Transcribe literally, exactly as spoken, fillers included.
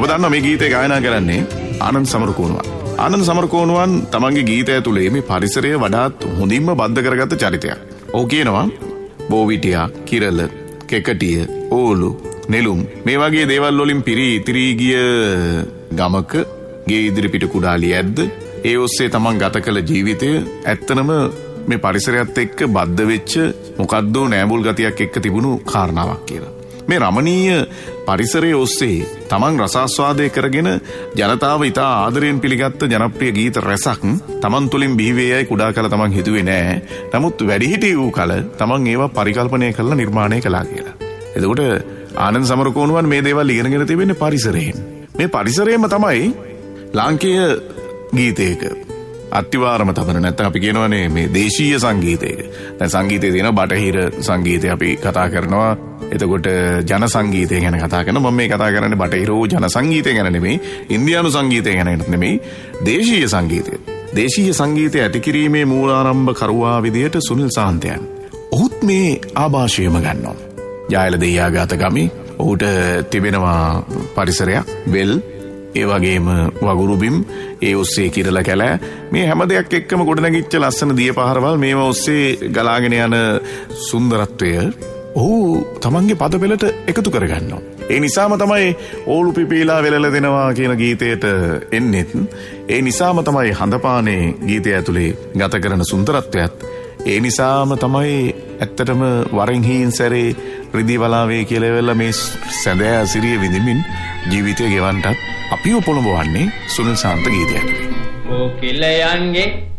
ඔබ දන්නවා මේ ගීතය ගායනා කරන්නේ ආනන්ද සමරකෝණුවන්. ආනන්ද සමරකෝණුවන් තමන්ගේ ගීතය තුලේ මේ පරිසරය වඩාත් හොඳින්ම බද්ධ කරගත්ත චරිතයක්. ඔහු කියනවා බෝවිටියා, කිරළ, කෙකටිය, ඕලු, නෙළුම් මේ වගේ දේවල් වලින් පිරි ඉතිරි ගිය ගමක ගේ ඉදිරිපිට කුඩාලිය ඇද්ද ඒ ඔස්සේ තමන් ගත කළ ජීවිතය ඇත්තනම මේ පරිසරයත් එක්ක බද්ධ වෙච්ච මොකද්ද නෑමුල් ගතියක් එක්ක තිබුණු කාරණාවක් කියලා. මේ රමණීය පරිසරයේ ඔස්සේ තමන් රසාස්වාදය කරගෙන ජනතාව ඉතා ආදරයෙන් පිළිගත්ත ජනප්‍රිය ගීත රැසක් තමන් තුළින් බිහිවේයයි කුඩා කල තමන් හිතුවේ නෑ. නමුත් වැඩිහිටි වූ කල තමන් ඒවා පරිකල්පනය කරලා නිර්මාණය කළා කියලා. එතකොට ආනන්ද සමරකෝණුවන් මේ දේවල් ඉගෙනගෙන තිබෙන්නේ පරිසරයෙන්. මේ පරිසරයම තමයි ලාංකේය ගීතයක අත්තිවාරම තබන නැත්නම් අපි කියනවානේ මේ දේශීය සංගීතයක. දැන් සංගීතයේ තියෙන බටහිර සංගීතය අපි කතා කරනවා. එතකොට ජන සංගීතය ගැන කතා කරනවා. මම මේ කතා කරන්නේ බටහිර වූ ජන සංගීතය ගැන නෙමෙයි, ඉන්දියානු සංගීතය ගැන නෙමෙයි, දේශීය සංගීතය. දේශීය සංගීතය ඇතිකිරීමේ මූලාරම්භ කරුවා විදියට සුනිල් සාන්තයන්. ඔහුත් මේ ආభాෂයම ගන්නවා. ජායල දෙයියාගත ගමි ඔහුට තිබෙනවා පරිසරයක්, වෙල්, ඒ වගේම වගුරුබිම්, ඒ ඔස්සේ කිරල කැලෑ, මේ හැම දෙයක් එක්කම ගොඩනැගිච්ච ලස්සන දිය පහරවල්, මේව ඔස්සේ ගලාගෙන යන සුන්දරත්වය ඔහු තමන්ගේ පදපෙළට එකතු කරගන්නවා. ඒ නිසාම තමයි ඕලු පිපීලා වෙලල දෙනවා කියන ගීතයට එන්නෙත්. ඒ නිසාම තමයි හඳපානේ ගීතය ඇතුලේ ගත කරන සුන්දරත්වයත්. ඒ නිසාම තමයි ඇත්තටම වරෙන් හීන් සැරේ රිදී වලාවේ කියලා වෙලා මේ සැඳෑ අසිරිය විඳින්මින් ජීවිතය ගෙවන්නටත් අපිව පොළඹවන්නේ සුනිල් සාන්ත ගීතය ඇතුලේ. ඕකිලයන්ගේ